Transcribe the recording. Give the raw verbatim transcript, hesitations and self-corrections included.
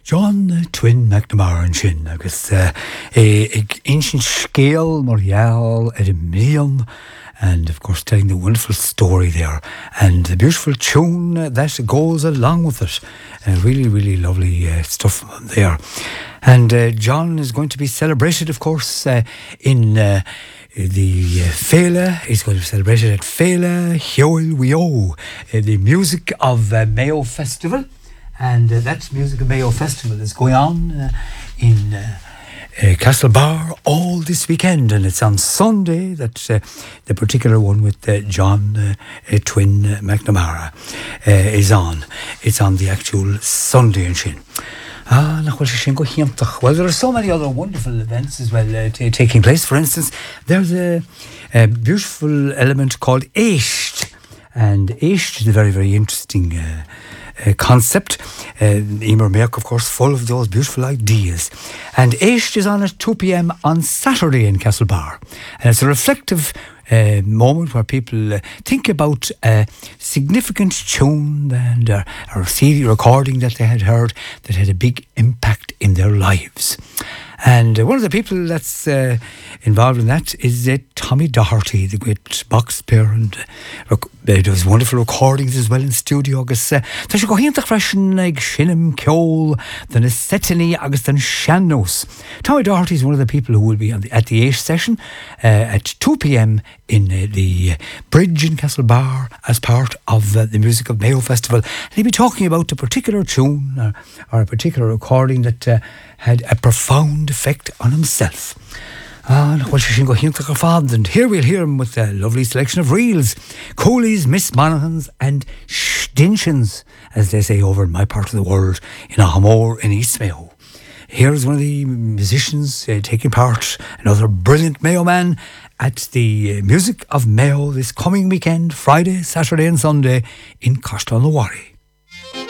John uh, Twin McNamara and Shin agus uh, a, a ancient scale Morial at a million, and of course telling the wonderful story there and the beautiful tune uh, that goes along with it. Uh, really, really lovely uh, stuff there. And uh, John is going to be celebrated, of course, uh, in uh, the uh, Fela. He's going to be celebrated at Fela Hioil Wio, uh, the Music of uh, Mayo Festival. And uh, that Music of Mayo Festival is going on uh, in uh, uh, Castlebar all this weekend, and it's on Sunday that uh, the particular one with uh, John uh, uh, Twin uh, McNamara uh, is on. It's on the actual Sunday in Shin. Ah, well, there are so many other wonderful events as well uh, t- taking place. For instance, there's a, a beautiful element called Aisht, and Aisht is a very, very interesting uh, Uh, concept. Uh, Emer Merck, of course, full of those beautiful ideas. And Aisht is on at two p.m. on Saturday in Castlebar. And it's a reflective uh, moment where people uh, think about a significant tune and uh, or C D recording that they had heard that had a big impact in their lives. And uh, one of the people that's uh, involved in that is uh, Tommy Doherty, the great box player, and uh, rec- uh, does wonderful recordings as well in studio. Agus uh, tá sé go hiantach freisin ag Shinnim Ceol, the Necessity agus den Shannos. Tommy Doherty is one of the people who will be on the, at the Aisht session uh, at two p.m. in uh, the uh, Bridge in Castlebar as part of uh, the Music of Mayo Festival. And he'll be talking about a particular tune or, or a particular recording that uh, had a profound effect on himself. Ah, and here we'll hear him with a lovely selection of reels, Coolies, Miss Monaghan's and Stinchins, as they say over in my part of the world, in Ahamore in East Mayo. Here's one of the musicians uh, taking part, another brilliant Mayo man, at the uh, Music of Mayo this coming weekend, Friday, Saturday and Sunday in Costa on the Wari.